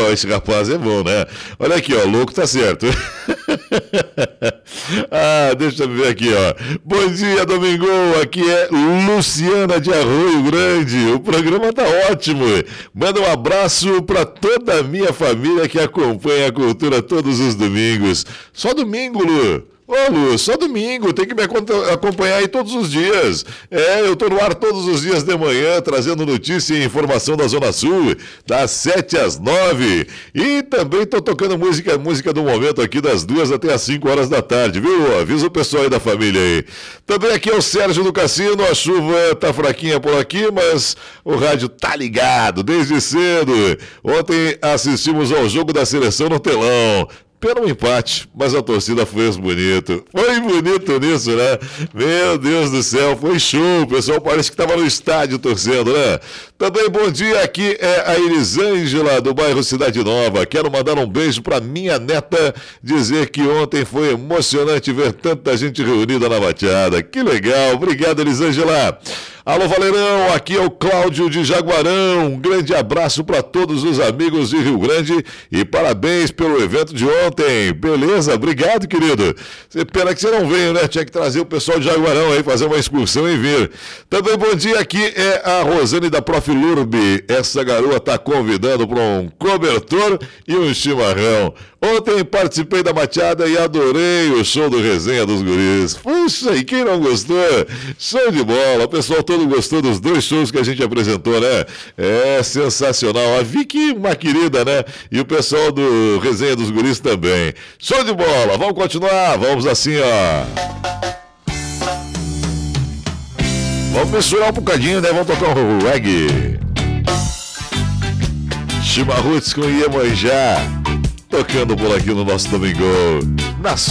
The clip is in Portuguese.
esse rapaz é bom, né? Olha aqui, ó, louco tá certo. Deixa eu ver aqui, ó. Bom dia, Domingo. Aqui é Luciana de Arroio Grande. O programa tá ótimo. Manda um abraço para toda a minha família que acompanha a cultura todos os domingos. Só domingo, Lu. Ô, Lu, só domingo, tem que me acompanhar aí todos os dias. Eu tô no ar todos os dias de manhã, trazendo notícia e informação da Zona Sul, das 7 às 9. E também tô tocando música do momento aqui, das 2 até as 5 horas da tarde, viu? Avisa o pessoal aí da família aí. Também aqui é o Sérgio do Cassino, a chuva tá fraquinha por aqui, mas o rádio tá ligado desde cedo. Ontem assistimos ao jogo da seleção no telão. Pelo empate, mas a torcida fez bonito. Foi bonito nisso, né? Meu Deus do céu, foi show. O pessoal parece que estava no estádio torcendo, né? Também bom dia, aqui é a Elisângela, do bairro Cidade Nova. Quero mandar um beijo para minha neta, dizer que ontem foi emocionante ver tanta gente reunida na bateada. Que legal, obrigado, Elisângela. Alô, Valerão, aqui é o Cláudio de Jaguarão. Um grande abraço para todos os amigos de Rio Grande e parabéns pelo evento de ontem. Beleza? Obrigado, querido. Pena que você não veio, né? Tinha que trazer o pessoal de Jaguarão aí, fazer uma excursão e vir. Também bom dia, aqui é a Rosane da Prof. Lurbe. Essa garoa tá convidando para um cobertor e um chimarrão. Ontem participei da mateada e adorei o show do Resenha dos Guris. Puxa, e quem não gostou? Show de bola. O pessoal todo gostou dos 2 shows que a gente apresentou, né? É sensacional. A Vicky, uma querida, né? E o pessoal do Resenha dos Guris também. Show de bola. Vamos continuar. Vamos assim, ó. Vamos misturar um bocadinho, né? Vamos tocar um reggae. Chimarruts com Iemanjá. Tocando por aqui no nosso domingo, na